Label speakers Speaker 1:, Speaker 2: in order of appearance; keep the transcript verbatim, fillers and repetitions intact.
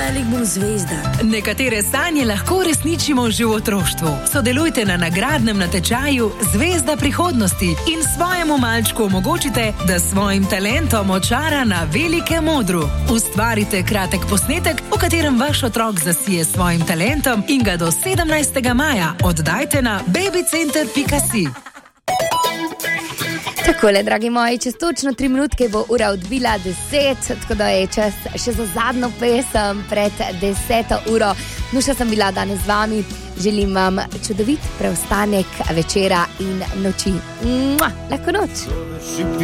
Speaker 1: velik bom zvezda.
Speaker 2: Nekatere sanje lahko uresničimo že v otroštvu. Sodelujte na nagradnem natečaju Zvezda prihodnosti in svojemu malčku omogočite, da svojim talentom očara na velikem odru. Ustvarite kratek posnetek, v katerem vaš otrok zasije svojim talentom in ga do sedemnajstega maja oddajte na babycenter pika si.
Speaker 3: Takole, dragi moji, čez točno tri minutke bo ura odbila deset, tako da je čas še za zadnjo pesem pred deseto uro. Nuša sem bila danes z vami, želim vam čudovit preostanek večera in noči. Mua, lahko noč.